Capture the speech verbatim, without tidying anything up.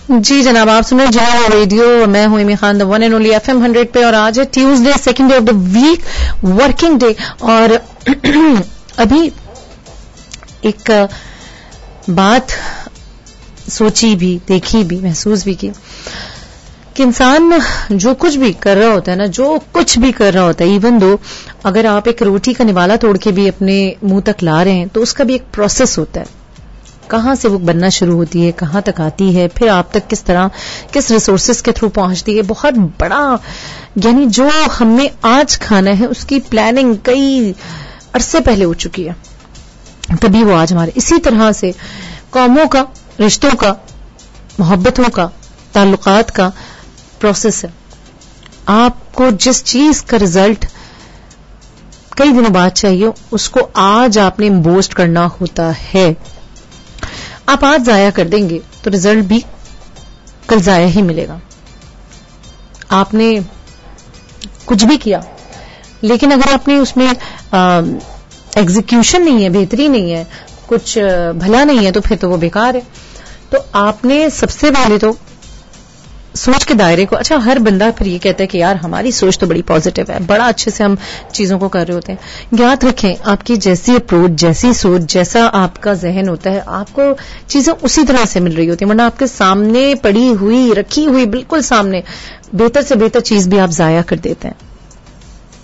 جی جناب، آپ سن رہے ہیں جناب ریڈیو، میں ہوں ایمی Khan, the one and only if M hundred پہ، اور آج ہے Tuesday, second day of the week, working day. اور ابھی ایک بات سوچی بھی، دیکھی بھی، محسوس بھی کی کہ انسان جو کچھ بھی کر رہا ہوتا ہے نا، جو کچھ بھی کر رہا ہوتا ہے، ایون دو اگر آپ ایک روٹی کا نوالا توڑ کے بھی اپنے منہ تک لا رہے ہیں تو اس کا بھی ایک پروسیس ہوتا ہے. کہاں سے وہ بننا شروع ہوتی ہے، کہاں تک آتی ہے، پھر آپ تک کس طرح، کس ریسورسز کے تھرو پہنچتی ہے. بہت بڑا، یعنی جو ہم نے آج کھانا ہے اس کی پلاننگ کئی عرصے پہلے ہو چکی ہے، تبھی وہ آج ہمارے. اسی طرح سے قوموں کا، رشتوں کا، محبتوں کا، تعلقات کا پروسیس ہے. آپ کو جس چیز کا رزلٹ کئی دنوں بعد چاہیے، اس کو آج آپ نے بوسٹ کرنا ہوتا ہے. آپ آج ضائع کر دیں گے تو رزلٹ بھی کل ضائع ہی ملے گا. آپ نے کچھ بھی کیا، لیکن اگر آپ نے اس میں ایگزیکیوشن نہیں ہے، بہتری نہیں ہے، کچھ بھلا نہیں ہے، تو پھر تو وہ بیکار ہے. تو آپ نے سب سے پہلے تو سوچ کے دائرے کو، اچھا ہر بندہ پھر یہ کہتا ہے کہ یار ہماری سوچ تو بڑی پازیٹیو ہے، بڑا اچھے سے ہم چیزوں کو کر رہے ہوتے ہیں. یاد رکھیں، آپ کی جیسی اپروچ، جیسی سوچ، جیسا آپ کا ذہن ہوتا ہے، آپ کو چیزیں اسی طرح سے مل رہی ہوتی ہیں. ورنہ آپ کے سامنے پڑی ہوئی، رکھی ہوئی، بالکل سامنے بہتر سے بہتر چیز بھی آپ ضائع کر دیتے ہیں.